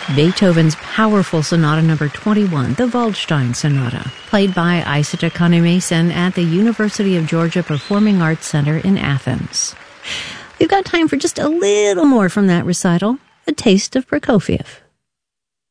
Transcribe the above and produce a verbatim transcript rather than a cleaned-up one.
Beethoven's powerful Sonata Number twenty-one, the Waldstein Sonata, played by Isata Kannemason at the University of Georgia Performing Arts Center in Athens. We've got time for just a little more from that recital, a taste of Prokofiev.